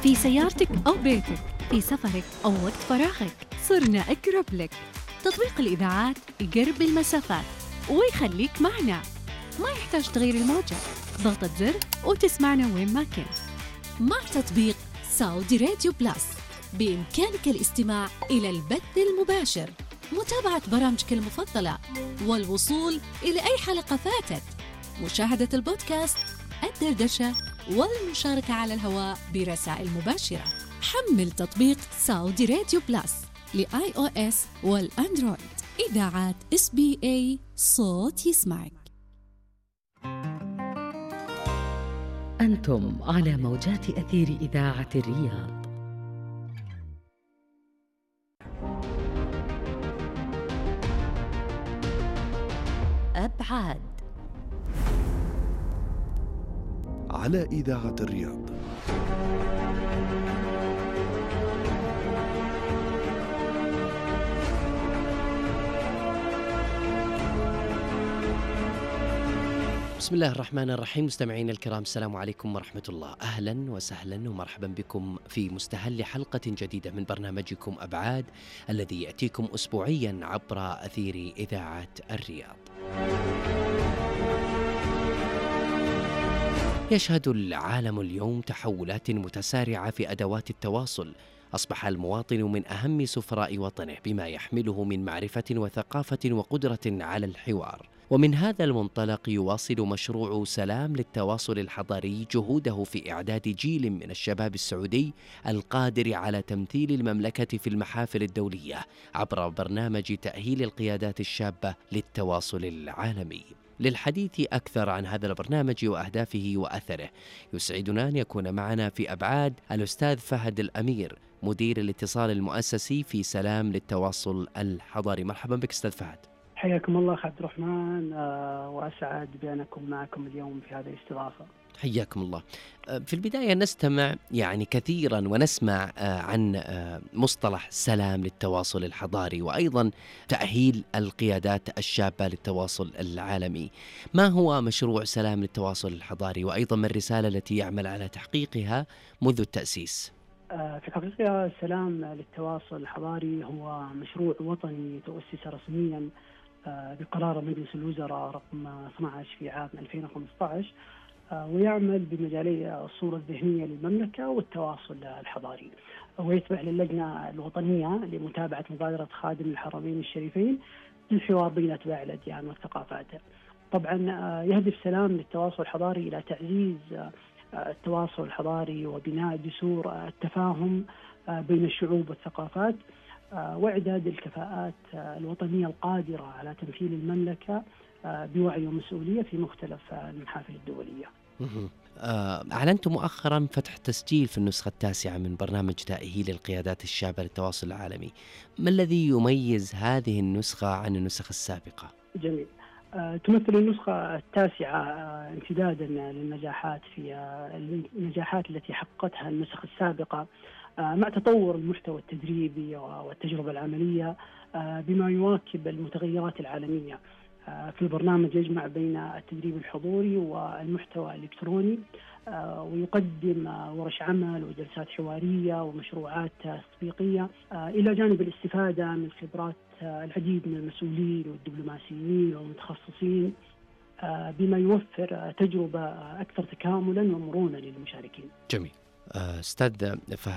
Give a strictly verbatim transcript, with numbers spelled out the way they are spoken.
في سيارتك أو بيتك، في سفرك أو وقت فراغك، صرنا أقرب لك. تطبيق الإذاعات يقرب المسافات ويخليك معنا، ما يحتاج تغيير الموجة، ضغطة زر وتسمعنا وين ما كنت. مع تطبيق سعودي راديو بلس بإمكانك الاستماع إلى البث المباشر، متابعة برامجك المفضلة، والوصول إلى أي حلقة فاتت، مشاهدة البودكاست، الدردشة، والمشاركة على الهواء برسائل مباشرة. حمل تطبيق سعودي راديو بلس لآي أو إس والأندرويد. إذاعات إس بي إيه، صوت يسمعك. أنتم على موجات أثير إذاعة الرياض. أبعاد على إذاعة الرياض. بسم الله الرحمن الرحيم. مستمعين الكرام، السلام عليكم ورحمة الله. أهلا وسهلا ومرحبا بكم في مستهل حلقة جديدة من برنامجكم أبعاد، الذي يأتيكم أسبوعيا عبر أثير إذاعة الرياض. يشهد العالم اليوم تحولات متسارعة في أدوات التواصل. أصبح المواطن من أهم سفراء وطنه بما يحمله من معرفة وثقافة وقدرة على الحوار. ومن هذا المنطلق يواصل مشروع سلام للتواصل الحضاري جهوده في إعداد جيل من الشباب السعودي القادر على تمثيل المملكة في المحافل الدولية عبر برنامج تأهيل القيادات الشابة للتواصل العالمي. للحديث أكثر عن هذا البرنامج وأهدافه وأثره، يسعدنا أن يكون معنا في أبعاد الأستاذ فهد الأمير، مدير الاتصال المؤسسي في سلام للتواصل الحضاري. مرحبا بك أستاذ فهد. حياكم الله أخ عبد الرحمن، وأسعد بأن أكون معكم اليوم في هذه الاستضافة. حياكم الله. في البداية نستمع يعني كثيرا ونسمع عن مصطلح سلام للتواصل الحضاري، وأيضا تأهيل القيادات الشابة للتواصل العالمي. ما هو مشروع سلام للتواصل الحضاري، وأيضا ما الرسالة التي يعمل على تحقيقها منذ التأسيس؟ في الحقيقة سلام للتواصل الحضاري هو مشروع وطني تؤسس رسميا بقرار مجلس الوزراء رقم اثني عشر في عام ألفين وخمسة عشر، ويعمل بمجالي الصورة الذهنية للمملكة والتواصل الحضاري، ويتبع للجنة الوطنية لمتابعة مبادرة خادم الحرمين الشريفين للحوار بين أتباع الأديان والثقافات. طبعا يهدف سلام للتواصل الحضاري إلى تعزيز التواصل الحضاري وبناء جسور التفاهم بين الشعوب والثقافات، وإعداد الكفاءات الوطنية القادرة على تمثيل المملكة بوعي ومسؤولية في مختلف المحافل الدولية. أعلنت مؤخرا فتح تسجيل في النسخة التاسعة من برنامج تأهيل القيادات الشابة للتواصل العالمي. ما الذي يميز هذه النسخة عن النسخ السابقة؟ جميل. تمثل النسخة التاسعة امتدادا للنجاحات في النجاحات التي حققتها النسخ السابقة، مع تطور المحتوى التدريبي والتجربة العملية بما يواكب المتغيرات العالمية. في البرنامج يجمع بين التدريب الحضوري والمحتوى الإلكتروني، ويقدم ورش عمل وجلسات حوارية ومشروعات تطبيقية، إلى جانب الاستفادة من خبرات العديد من المسؤولين والدبلوماسيين والمتخصصين، بما يوفر تجربة أكثر تكاملا ومرونة للمشاركين. جميل. أستاذ فهد،